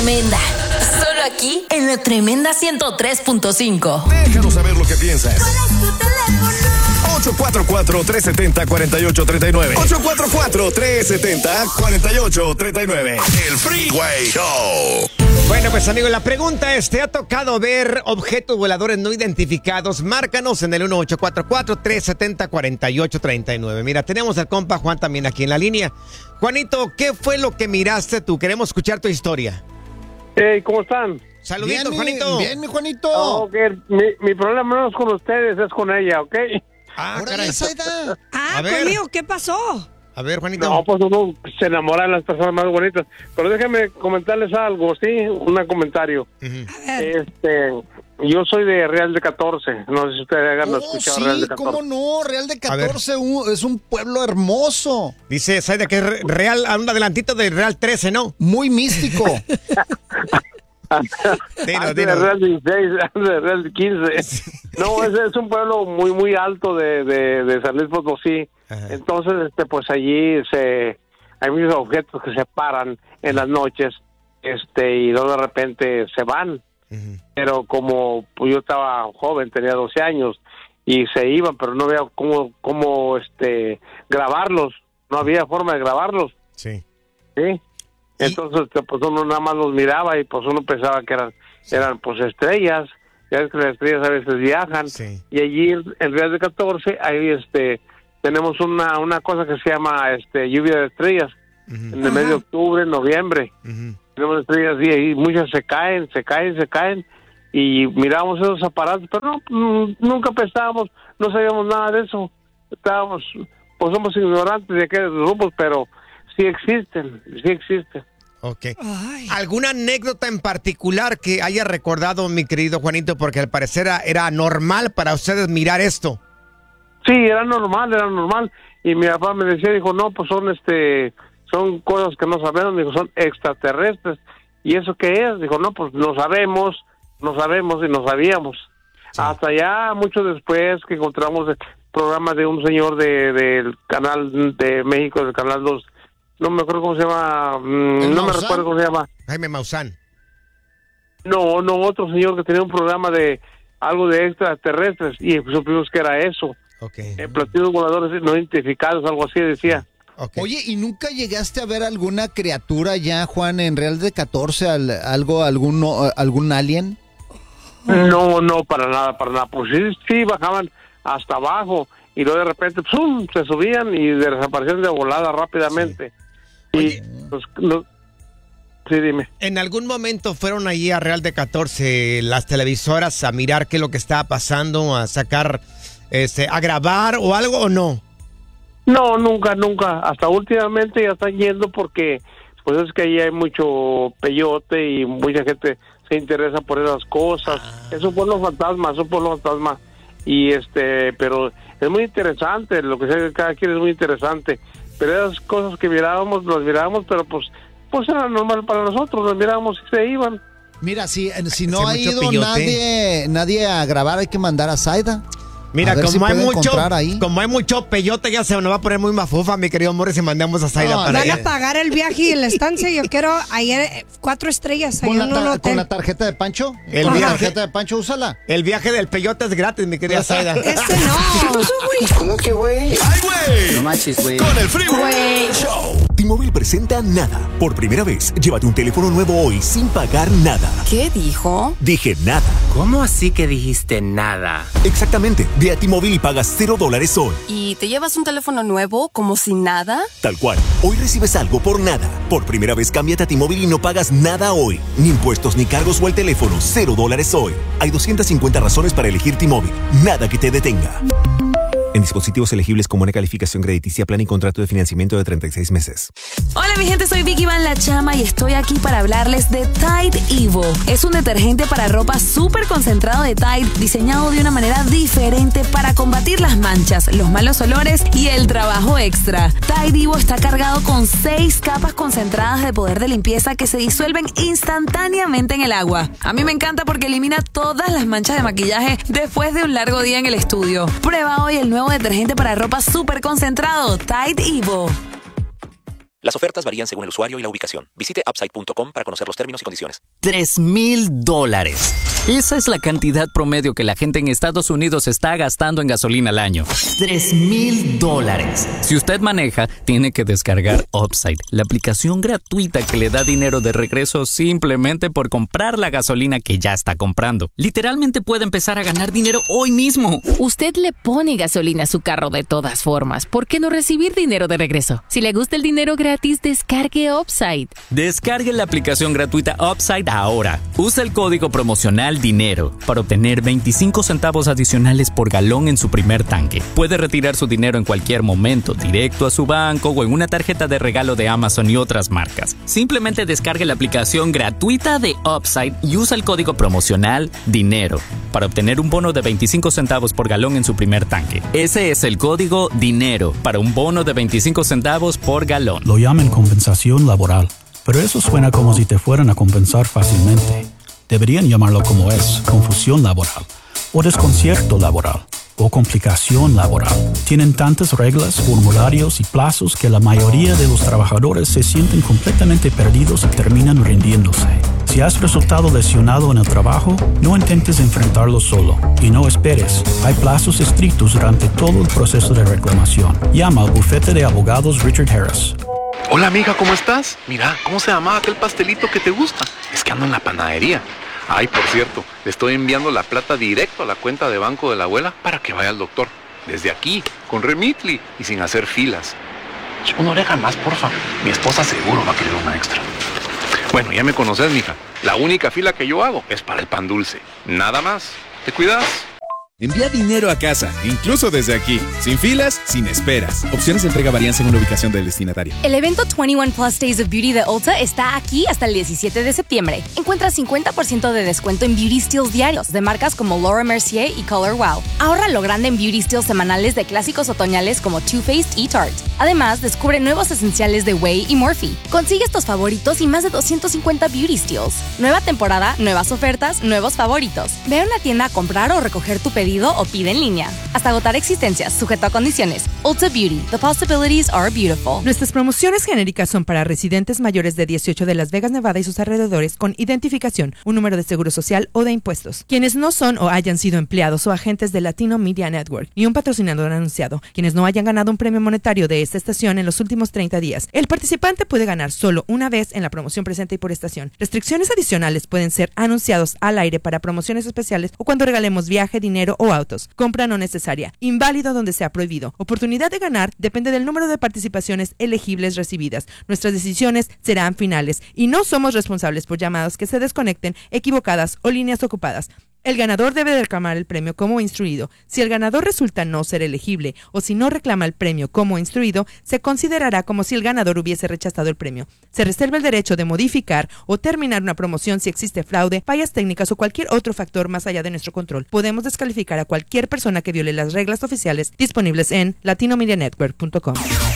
tremenda. Solo aquí en La Tremenda 103.5. Déjanos saber lo que piensas. ¿Cuál es tu teléfono? 844-370-4839. 844-370-4839. El Freeway Show. Bueno, pues amigos, la pregunta es, ¿te ha tocado ver objetos voladores no identificados? Márcanos en el 1844-370-4839. Mira, tenemos al compa Juan también aquí en la línea. Juanito, ¿qué fue lo que miraste tú? Queremos escuchar tu historia. Hey, ¿cómo están? Saluditos, Bien, Juanito. Bien, mi Juanito. Okay. Mi problema no es con ustedes, es con ella, ¿ok? Ah, Órale, caray. Zaida. A ver. Conmigo, ¿qué pasó? A ver, Juanito. No, pues uno se enamora de las personas más bonitas. Pero déjenme comentarles algo, ¿sí? Un comentario. A ver. Yo soy de Real de 14. No sé si ustedes hayan escuchado Sí, Real de 14. cómo no, Real de 14 es un pueblo hermoso, Dice Zaida que es Real, a un adelantito de Real 13, ¿no? muy místico. Antes de Real 16, antes de Real 15. No, es un pueblo muy, muy alto de San Luis Potosí. Ajá. Entonces, pues allí hay muchos objetos que se paran en las noches, y luego de repente se van. Ujú. Pero como pues, yo estaba joven, tenía 12 años, y se iban, pero no había cómo grabarlos. No había forma de grabarlos, Sí. ¿sí? Entonces, pues uno nada más los miraba y pues uno pensaba que eran pues estrellas. Ya ves que las estrellas a veces viajan. Sí. Y allí en Real de 14, ahí tenemos una cosa que se llama lluvia de estrellas. Ujú. En el mes de octubre, noviembre. Ujú. Tenemos estrellas y ahí muchas se caen. Y miramos esos aparatos, pero no, nunca pensábamos, no sabíamos nada de eso. Pues somos ignorantes de aquellos grupos, pero sí existen. Ok. Ay. ¿Alguna anécdota en particular que haya recordado, mi querido Juanito? Porque al parecer era normal para ustedes mirar esto. Sí, era normal. Y mi papá me decía, dijo, no, pues son cosas que no sabemos, dijo, son extraterrestres. ¿Y eso qué es? Dijo, no, pues no sabemos y no sabíamos. Sí. Hasta ya mucho después que encontramos el programa de un señor del canal de México, del canal 2, no me acuerdo cómo se llama, no me recuerdo cómo se llama. Jaime Maussan. No, otro señor que tenía un programa de algo de extraterrestres y supimos que era eso. Ok. Platillos voladores no identificados, algo así decía. Okay. Oye, ¿y nunca llegaste a ver alguna criatura ya, Juan, en Real de 14, algún alien? No, para nada. Pues sí bajaban hasta abajo y luego de repente ¡pum!, se subían y desaparecían de volada rápidamente. Sí. Y Oye. pues, sí, dime. ¿En algún momento fueron allí a Real de 14 las televisoras a mirar qué es lo que estaba pasando, a sacar, a grabar o algo o no? No, nunca. Hasta últimamente ya están yendo porque pues es que ahí hay mucho peyote y mucha gente se interesa por esas cosas. Es un pueblo fantasma. Y pero es muy interesante, lo que sea que cada quien es muy interesante. Pero esas cosas que las mirábamos, pero pues era normal para nosotros, las mirábamos y se iban. Mira, si no Hace ha mucho ido peyote. nadie a grabar, hay que mandar a Zaida. Mira, A ver si puede encontrar ahí. como hay mucho peyote, ya se nos va a poner muy mafufa, mi querido Morris, y mandamos a Zaida No, para Van a allá. pagar el viaje y la estancia. Yo quiero ayer 4 estrellas ahí ¿Con en un con hotel. la tarjeta de Pancho? El ¿Con la viaje. tarjeta de Pancho, úsala? El viaje del peyote es gratis, mi querida Zaida. Ese no. ¿Cómo que, güey? ¡Ay, güey! No manches, güey. Con el Freeway Show. T-Mobile presenta Nada. Por primera vez, llévate un teléfono nuevo hoy sin pagar nada. ¿Qué dijo? Dije nada. ¿Cómo así que dijiste nada? Exactamente. Ve a T-Mobile y pagas $0 hoy. ¿Y te llevas un teléfono nuevo como si nada? Tal cual. Hoy recibes algo por nada. Por primera vez, cámbiate a T-Mobile y no pagas nada hoy. Ni impuestos ni cargos o el teléfono. $0 hoy. Hay 250 razones para elegir T-Mobile. Nada que te detenga. En dispositivos elegibles con buena calificación crediticia, plan y contrato de financiamiento de 36 meses. Hola mi gente, soy Vicky Van La Chama y estoy aquí para hablarles de Tide Evo. Es un detergente para ropa súper concentrado de Tide, diseñado de una manera diferente para combatir las manchas, los malos olores y el trabajo extra. Tide Evo está cargado con 6 capas concentradas de poder de limpieza que se disuelven instantáneamente en el agua. A mí me encanta porque elimina todas las manchas de maquillaje después de un largo día en el estudio. Prueba hoy el nuevo detergente para ropa súper concentrado, Tide Evo. Las ofertas varían según el usuario y la ubicación. Visite upside.com para conocer los términos y condiciones. $3,000. Esa es la cantidad promedio que la gente en Estados Unidos está gastando en gasolina al año. $3,000. Si usted maneja, tiene que descargar Upside, la aplicación gratuita que le da dinero de regreso simplemente por comprar la gasolina que ya está comprando. Literalmente puede empezar a ganar dinero hoy mismo. Usted le pone gasolina a su carro de todas formas. ¿Por qué no recibir dinero de regreso? Si le gusta el dinero gratis, descargue Upside. Descargue la aplicación gratuita Upside ahora. Usa el código promocional DINERO para obtener 25 centavos adicionales por galón en su primer tanque. Puede retirar su dinero en cualquier momento, directo a su banco o en una tarjeta de regalo de Amazon y otras marcas. Simplemente descargue la aplicación gratuita de Upside y usa el código promocional DINERO para obtener un bono de 25 centavos por galón en su primer tanque. Ese es el código DINERO para un bono de 25 centavos por galón. Lo llaman compensación laboral, pero eso suena como si te fueran a compensar fácilmente. Deberían llamarlo como es, confusión laboral, o desconcierto laboral, o complicación laboral. Tienen tantas reglas, formularios y plazos que la mayoría de los trabajadores se sienten completamente perdidos y terminan rindiéndose. Si has resultado lesionado en el trabajo, no intentes enfrentarlo solo y no esperes. Hay plazos estrictos durante todo el proceso de reclamación. Llama al bufete de abogados Richard Harris. Hola amiga, ¿cómo estás? Mira, ¿cómo se llamaba aquel pastelito que te gusta? Es que ando en la panadería. Ay, por cierto, le estoy enviando la plata directo a la cuenta de banco de la abuela para que vaya al doctor. Desde aquí, con Remitly y sin hacer filas. Una oreja más, porfa. Mi esposa seguro va a querer una extra. Bueno, ya me conoces, mija. La única fila que yo hago es para el pan dulce. Nada más. ¿Te cuidas? Envía dinero a casa, incluso desde aquí, sin filas, sin esperas. Opciones de entrega varían según la ubicación del destinatario. El evento 21 Plus Days of Beauty de Ulta está aquí hasta el 17 de septiembre. Encuentra 50% de descuento en beauty steals diarios de marcas como Laura Mercier y Color Wow. Ahorra lo grande en beauty steals semanales de clásicos otoñales como Too Faced y Tarte. Además, descubre nuevos esenciales de Way y Morphe. Consigue estos favoritos y más de 250 beauty steals. Nueva temporada, nuevas ofertas, nuevos favoritos. Ve a una tienda a comprar o recoger tu pedido o pide en línea. Hasta agotar existencias, sujeto a condiciones. Ulta Beauty. The possibilities are beautiful. Nuestras promociones genéricas son para residentes mayores de 18 de Las Vegas, Nevada y sus alrededores con identificación, un número de seguro social o de impuestos. Quienes no son o hayan sido empleados o agentes de Latino Media Network y un patrocinador anunciado. Quienes no hayan ganado un premio monetario de esta estación en los últimos 30 días. El participante puede ganar solo una vez en la promoción presente y por estación. Restricciones adicionales pueden ser anunciados al aire para promociones especiales o cuando regalemos viaje, dinero o autos. Compra no necesaria. Inválido donde sea prohibido. Oportunidad de ganar depende del número de participaciones elegibles recibidas. Nuestras decisiones serán finales y no somos responsables por llamadas que se desconecten, equivocadas o líneas ocupadas. El ganador debe reclamar el premio como instruido. Si el ganador resulta no ser elegible o si no reclama el premio como instruido, se considerará como si el ganador hubiese rechazado el premio. Se reserva el derecho de modificar o terminar una promoción si existe fraude, fallas técnicas o cualquier otro factor más allá de nuestro control. Podemos descalificar a cualquier persona que viole las reglas oficiales disponibles en latinomedianetwork.com.